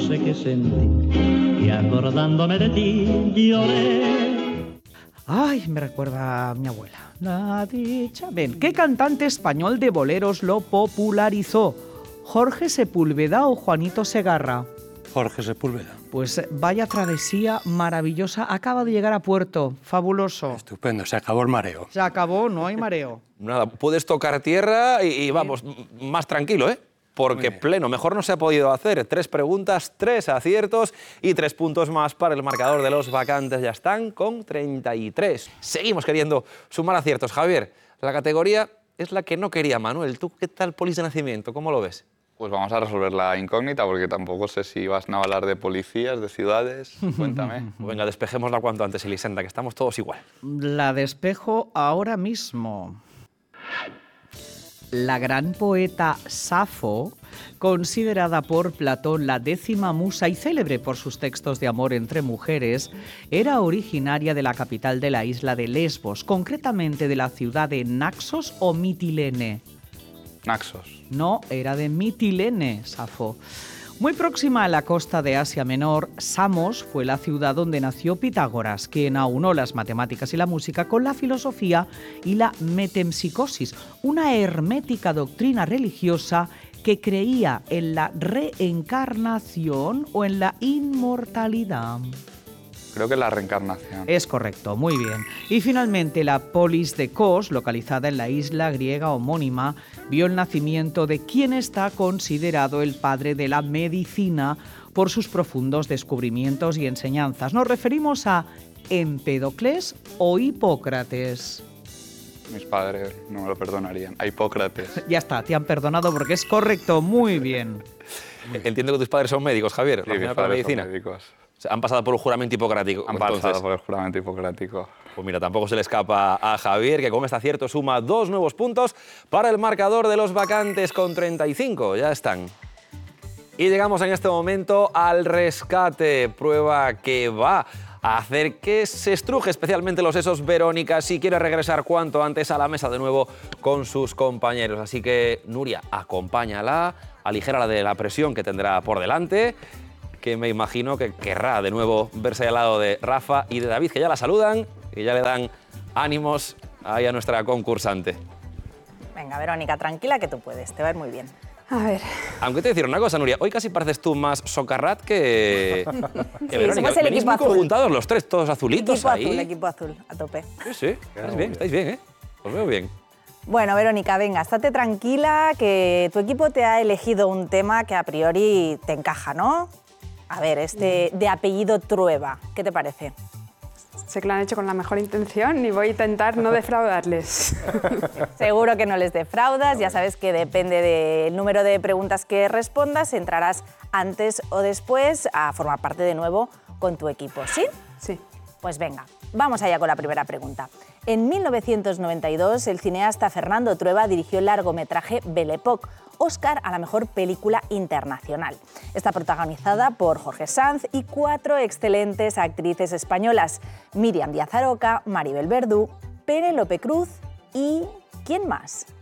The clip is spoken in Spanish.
sé qué sentí y acordándome de ti lloré. Ay, me recuerda a mi abuela. La dicha. Ven, ¿qué cantante español de boleros lo popularizó? ¿Jorge Sepúlveda o Juanito Segarra? Jorge Sepúlveda. Pues vaya travesía maravillosa. Acaba de llegar a puerto. Fabuloso. Estupendo, se acabó el mareo. Se acabó, no hay mareo. Nada, puedes tocar tierra y vamos, más tranquilo, ¿eh? Porque pleno, mejor no se ha podido hacer. 3 preguntas, 3 aciertos y 3 puntos más para el marcador de los vacantes. Ya están con 33. Seguimos queriendo sumar aciertos. Javier, la categoría es la que no quería Manuel. ¿Tú qué tal polis de nacimiento? ¿Cómo lo ves? Pues vamos a resolver la incógnita porque tampoco sé si vas a hablar de policías, de ciudades. Cuéntame. Venga, despejémosla cuanto antes, Elisenda, que estamos todos igual. La despejo ahora mismo. La gran poeta Safo, considerada por Platón la 10ª musa y célebre por sus textos de amor entre mujeres, era originaria de la capital de la isla de Lesbos, concretamente de la ciudad de Naxos o Mitilene. Naxos. No, era de Mitilene, Safo. Muy próxima a la costa de Asia Menor, Samos fue la ciudad donde nació Pitágoras, quien aunó las matemáticas y la música con la filosofía y la metempsicosis, una hermética doctrina religiosa que creía en la reencarnación o en la inmortalidad. Creo que es la reencarnación. Es correcto, muy bien. Y finalmente la polis de Kos, localizada en la isla griega homónima, vio el nacimiento de quien está considerado el padre de la medicina por sus profundos descubrimientos y enseñanzas. Nos referimos a Empédocles o Hipócrates. Mis padres no me lo perdonarían. A Hipócrates. Ya está, te han perdonado porque es correcto, muy bien. Entiendo que tus padres son médicos, Javier. Sí, mis con la padres son medicina. médicos. O sea, han pasado por un juramento hipocrático. Han entonces. pasado por el juramento hipocrático. Pues mira, tampoco se le escapa a Javier, que con este acierto suma 2 nuevos puntos para el marcador de los vacantes con 35. Ya están. Y llegamos en este momento al rescate, prueba que va a hacer que se estruje especialmente los sesos Verónica si quiere regresar cuanto antes a la mesa de nuevo con sus compañeros. Así que, Nuria, acompáñala, aligérala de la presión que tendrá por delante, que me imagino que querrá de nuevo verse al lado de Rafa y de David, que ya la saludan y ya le dan ánimos ahí a nuestra concursante. Venga, Verónica, tranquila que tú puedes, te va a ir muy bien. A ver. Aunque te voy a decir una cosa, Nuria, hoy casi pareces tú más Socarrat que Verónica. somos el Venís equipo muy azul. conjuntados los tres, todos azulitos Equipo azul, a tope. Sí, estáis bien, ¿eh? Os veo bien. Bueno, Verónica, venga, estate tranquila que tu equipo te ha elegido un tema que a priori te encaja, ¿no? A ver, de apellido Trueba, ¿qué te parece? Sé que lo han hecho con la mejor intención y voy a intentar no defraudarles. Seguro que no les defraudas, ya sabes que depende del número de preguntas que respondas, entrarás antes o después a formar parte de nuevo con tu equipo, ¿sí? Sí. Pues venga, vamos allá con la primera pregunta. En 1992, el cineasta Fernando Trueba dirigió el largometraje Belle Époque, Oscar a la mejor película internacional. Está protagonizada por Jorge Sanz y 4 excelentes actrices españolas: Míriam Díaz Aroca, Maribel Verdú, Penélope Cruz y... ¿quién más?